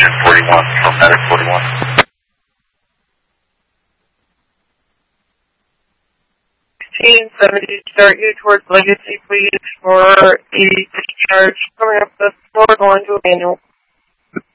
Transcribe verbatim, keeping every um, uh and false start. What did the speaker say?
engine forty-one from Medic forty-one. fifteen seventy, start you towards Legacy, please, for a discharge coming up the floor going to a manual.